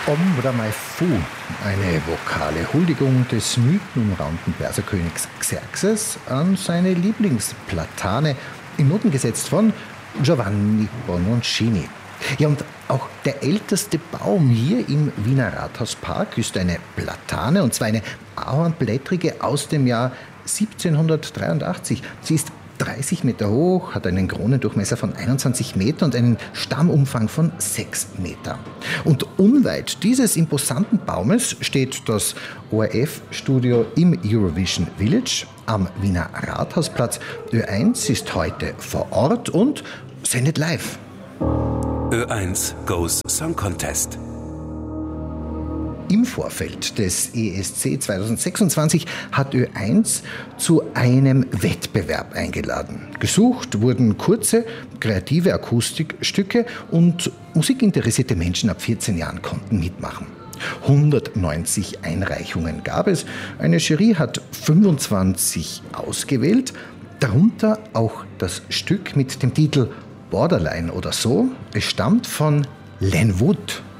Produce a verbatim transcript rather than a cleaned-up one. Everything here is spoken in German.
Om Ramai Fu, eine vokale Huldigung des mythenumraunten Perserkönigs Xerxes an seine Lieblingsplatane, in Noten gesetzt von Giovanni Bononcini. Ja, und auch der älteste Baum hier im Wiener Rathauspark ist eine Platane, und zwar eine ahornblättrige aus dem Jahr siebzehnhundertdreiundachtzig. Sie ist dreißig Meter hoch, hat einen Kronendurchmesser von einundzwanzig Meter und einen Stammumfang von sechs Meter. Und unweit dieses imposanten Baumes steht das O R F-Studio im Eurovision Village am Wiener Rathausplatz. Ö eins ist heute vor Ort und sendet live. Ö eins Goes Song Contest. Im Vorfeld des E S C zweitausendsechsundzwanzig hat Ö eins zu einem Wettbewerb eingeladen. Gesucht wurden kurze, kreative Akustikstücke und musikinteressierte Menschen ab vierzehn Jahren konnten mitmachen. hundertneunzig Einreichungen gab es. Eine Jury hat fünfundzwanzig ausgewählt, darunter auch das Stück mit dem Titel Borderline oder so. Es stammt von Len Wood.